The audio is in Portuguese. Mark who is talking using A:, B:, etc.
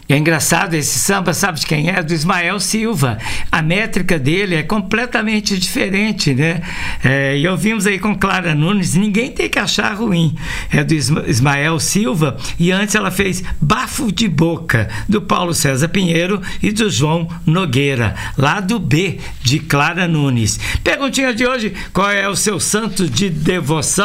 A: É engraçado, esse samba, sabe de quem é? Do Ismael Silva. A métrica dele é completamente diferente, né? E ouvimos aí com Clara Nunes, Ninguém Tem Que Achar Ruim. É do Ismael Silva, e antes ela fez Bafo de Boca, do Paulo César Pinheiro e do João Nogueira, lá do B, de Clara Nunes. Perguntinha de hoje, qual é o seu santo de devoção?